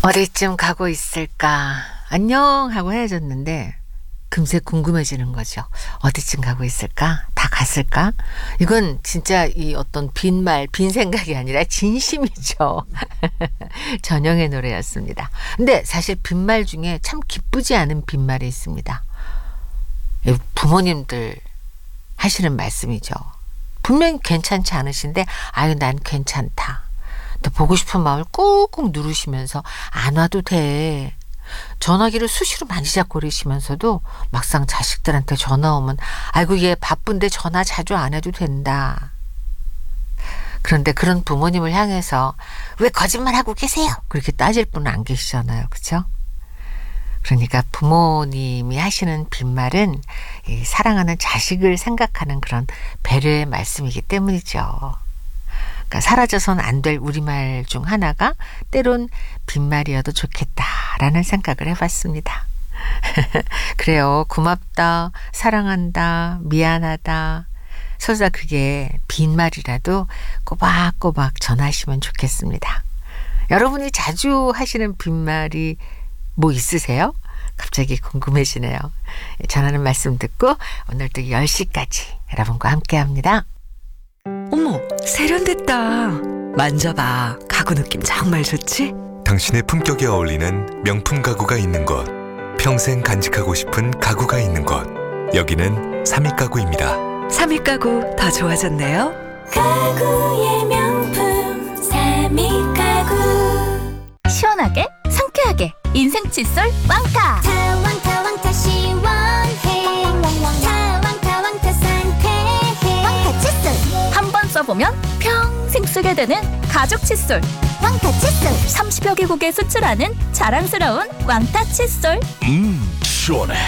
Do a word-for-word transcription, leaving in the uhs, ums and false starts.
어디쯤 가고 있을까? 안녕 하고 헤어졌는데 금세 궁금해지는 거죠. 어디쯤 가고 있을까? 다 갔을까? 이건 진짜 이 어떤 빈말, 빈 생각이 아니라 진심이죠. 전영의 노래였습니다. 근데 사실 빈말 중에 참 기쁘지 않은 빈말이 있습니다. 부모님들 하시는 말씀이죠. 분명히 괜찮지 않으신데 아유 난 괜찮다. 또 보고 싶은 마음을 꾹꾹 누르시면서 안 와도 돼. 전화기를 수시로 만지작거리시면서도 막상 자식들한테 전화 오면 아이고 얘 바쁜데 전화 자주 안 해도 된다. 그런데 그런 부모님을 향해서 왜 거짓말하고 계세요? 그렇게 따질 분은 안 계시잖아요. 그렇죠? 그러니까 부모님이 하시는 빈말은 이 사랑하는 자식을 생각하는 그런 배려의 말씀이기 때문이죠. 그러니까 사라져선 안 될 우리말 중 하나가 때론 빈말이어도 좋겠다라는 생각을 해봤습니다. 그래요. 고맙다, 사랑한다, 미안하다. 설사 그게 빈말이라도 꼬박꼬박 전하시면 좋겠습니다. 여러분이 자주 하시는 빈말이 뭐 있으세요? 갑자기 궁금해지네요. 전하는 말씀 듣고 오늘도 열 시까지 여러분과 함께합니다. 어머, 세련됐다. 만져봐. 가구 느낌 정말 좋지? 당신의 품격에 어울리는 명품 가구가 있는 곳, 평생 간직하고 싶은 가구가 있는 곳, 여기는 삼익가구입니다. 삼익가구 더 좋아졌네요. 가구의 명품 삼익가구. 시원하게 상쾌하게 인생 칫솔 왕타. 다 왕타 왕타 시원해. 다 왕타 왕타 상쾌해. 왕타 칫솔. 한 번 써보면 평생 쓰게 되는 가죽 칫솔. 왕타 칫솔. 삼십여 개국에 수출하는 자랑스러운 왕타 칫솔. 음, 시원해.